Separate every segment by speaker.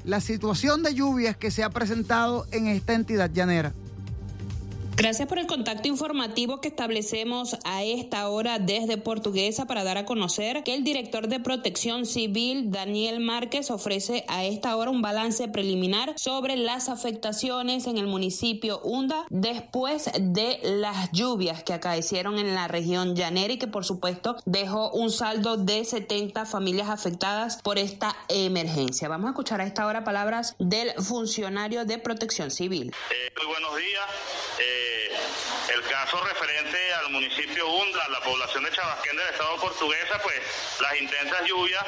Speaker 1: la situación de lluvias que se ha presentado en esta entidad llanera.
Speaker 2: Gracias por el contacto informativo que establecemos a esta hora desde Portuguesa para dar a conocer que el director de Protección Civil, Daniel Márquez, ofrece a esta hora un balance preliminar sobre las afectaciones en el municipio Unda después de las lluvias que acaecieron en la región llanera y que por supuesto dejó un saldo de 70 familias afectadas por esta emergencia. Vamos a escuchar a esta hora palabras del funcionario de Protección Civil.
Speaker 3: Muy buenos días. El caso referente al municipio Unda, la población de Chabasquén del estado Portuguesa, pues las intensas lluvias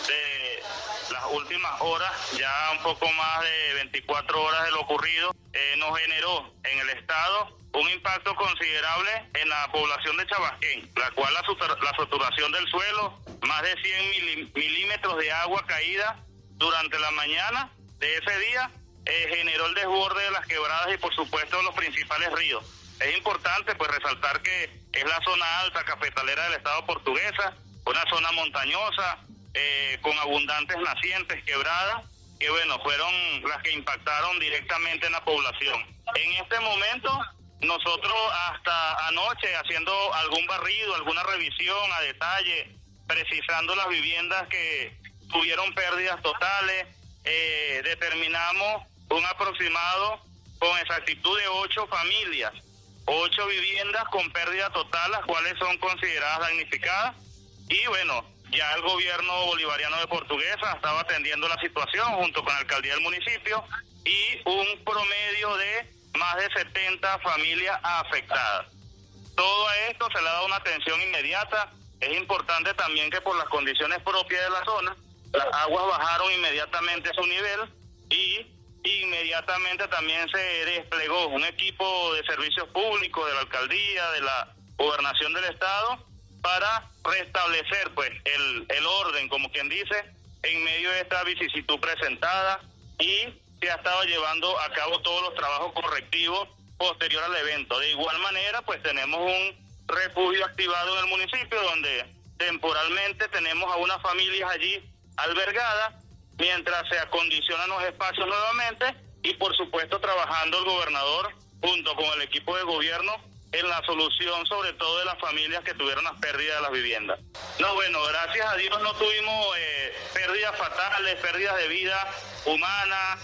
Speaker 3: de las últimas horas, ya un poco más de 24 horas de lo ocurrido, nos generó en el estado un impacto considerable en la población de Chabasquén, la cual la saturación del suelo, más de 100 milímetros de agua caída durante la mañana de ese día, generó el desborde de las quebradas y por supuesto los principales ríos. Es importante pues resaltar que es la zona alta cafetalera del estado Portuguesa, una zona montañosa, con abundantes nacientes, quebradas, que bueno, fueron las que impactaron directamente en la población. En este momento, nosotros hasta anoche haciendo algún barrido, alguna revisión a detalle, precisando las viviendas que tuvieron pérdidas totales, determinamos un aproximado con exactitud de 8 familias, 8 viviendas con pérdida total, las cuales son consideradas damnificadas. Y bueno, ya el gobierno bolivariano de Portuguesa estaba atendiendo la situación junto con la alcaldía del municipio y un promedio de más de 70 familias afectadas. Todo a esto se le ha dado una atención inmediata. Es importante también que por las condiciones propias de la zona, las aguas bajaron inmediatamente su nivel y inmediatamente también se desplegó un equipo de servicios públicos de la alcaldía, de la gobernación del estado, para restablecer pues el orden, como quien dice, en medio de esta vicisitud presentada, y se ha estado llevando a cabo todos los trabajos correctivos posterior al evento. De igual manera, pues tenemos un refugio activado en el municipio donde temporalmente tenemos a unas familias allí albergadas mientras se acondicionan los espacios nuevamente, y por supuesto trabajando el gobernador junto con el equipo de gobierno en la solución sobre todo de las familias que tuvieron las pérdidas de las viviendas. No, bueno, gracias a Dios no tuvimos pérdidas fatales, pérdidas de vida humana,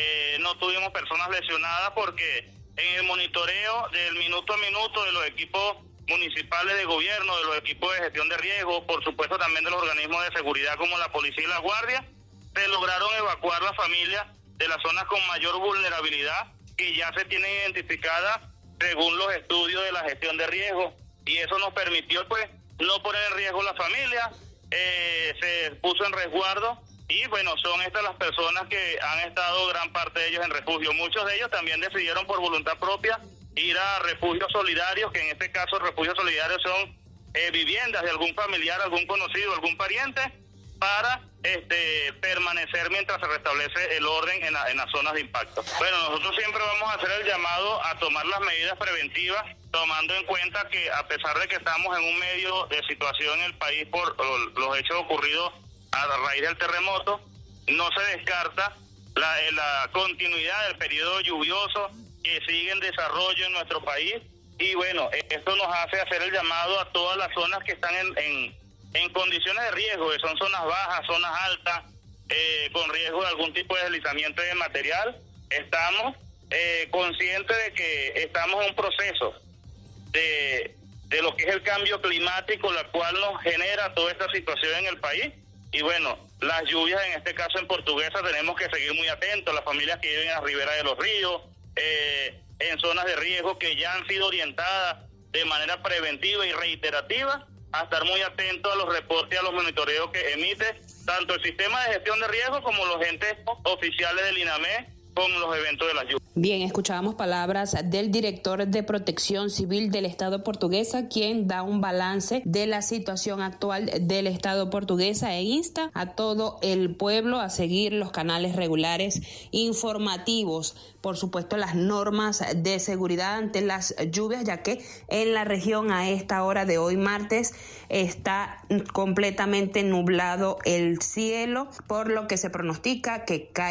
Speaker 3: no tuvimos personas lesionadas, porque en el monitoreo del minuto a minuto de los equipos municipales de gobierno, de los equipos de gestión de riesgo, por supuesto también de los organismos de seguridad como la policía y la guardia, se lograron evacuar las familias de las zonas con mayor vulnerabilidad que ya se tienen identificadas según los estudios de la gestión de riesgo, y eso nos permitió pues no poner en riesgo la familia, se puso en resguardo, y bueno, son estas las personas que han estado gran parte de ellos en refugio. Muchos de ellos también decidieron por voluntad propia ir a refugios solidarios, que en este caso refugios solidarios son viviendas de algún familiar, algún conocido, algún pariente, para permanecer mientras se restablece el orden en las zonas de impacto. Bueno, nosotros siempre vamos a hacer el llamado a tomar las medidas preventivas, tomando en cuenta que a pesar de que estamos en un medio de situación en el país por los hechos ocurridos a raíz del terremoto, no se descarta la continuidad del periodo lluvioso que sigue en desarrollo en nuestro país, y bueno, esto nos hace hacer el llamado a todas las zonas que están en condiciones de riesgo, que son zonas bajas, zonas altas, con riesgo de algún tipo de deslizamiento de material. Estamos conscientes de que estamos en un proceso de lo que es el cambio climático, la cual nos genera toda esta situación en el país. Y bueno, las lluvias, en este caso en Portuguesa, tenemos que seguir muy atentos, las familias que viven a la ribera de los ríos, en zonas de riesgo que ya han sido orientadas de manera preventiva y reiterativa, a estar muy atentos a los reportes y a los monitoreos que emite tanto el sistema de gestión de riesgo como los entes oficiales del INAME con los eventos de las lluvias.
Speaker 2: Bien, escuchábamos palabras del director de Protección Civil del Estado Portuguesa, quien da un balance de la situación actual del Estado Portuguesa e insta a todo el pueblo a seguir los canales regulares informativos, por supuesto las normas de seguridad ante las lluvias, ya que en la región a esta hora de hoy martes está completamente nublado el cielo, por lo que se pronostica que cae